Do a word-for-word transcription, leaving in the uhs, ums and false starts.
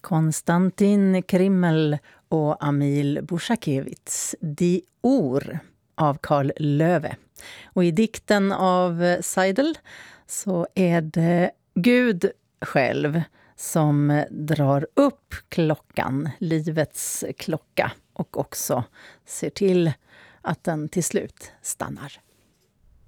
Konstantin Krimmel och Amil Bushakevits Dior av Carl Löwe. Och i dikten av Seidel så är det Gud själv som drar upp klockan, livets klocka, och också ser till att den till slut stannar.